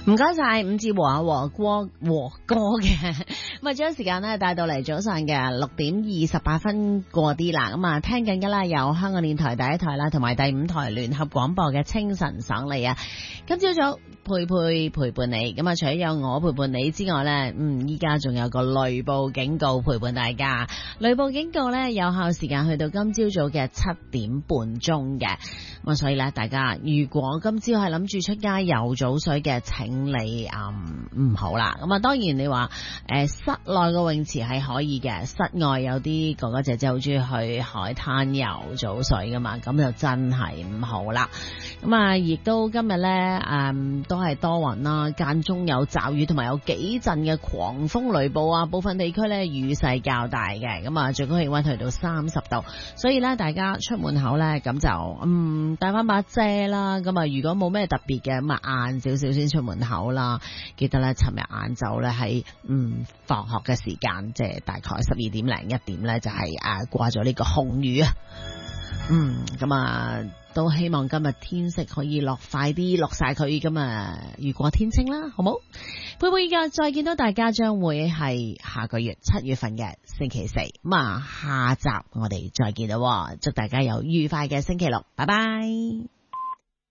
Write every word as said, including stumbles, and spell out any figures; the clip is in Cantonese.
唔該晒伍志和啊和歌和歌嘅，咁啊將時間呢帶到嚟早上嘅六點二十八分過啲啦，咁啊聽緊嘅啦有香港電台第一台啦，同埋第五台聯合廣播嘅清晨爽利啊，今朝早佩佩陪伴你，咁啊除咗有我陪伴你之外呢，嗯依家仲有個雷暴警告陪伴大家，雷暴警告呢有效時間去到今朝早嘅七點半鐘嘅，咁啊所以呢大家如果今朝係諗住出街游早水嘅，請你啊唔好啦，咁啊當然你話誒、呃、室內嘅泳池係可以嘅，室外有啲哥哥姐姐好中意去海灘游早水噶嘛，咁就真係唔好啦。咁啊亦都今日咧誒都係多雲啦，間中有驟雨同埋有幾陣嘅狂風雷暴啊，部分地區咧雨勢較大嘅，咁啊最高氣溫去到三十度，所以咧大家出門口咧咁就嗯帶翻把遮啦，咁啊如果冇咩特別嘅咁啊晏少少先出門口啦。記得咧，尋日晏晝咧喺嗯放學嘅時間，即係大概十二點零一點咧，就係誒掛咗呢個紅雨啊。嗯，咁啊都希望今日天色可以落快啲，落晒佢咁啊，雨過天晴啦，好冇？佩佩依家再見到大家將會係下個月七月份嘅星期四，咁啊下集我哋再見啦，祝大家有愉快嘅星期六，拜拜。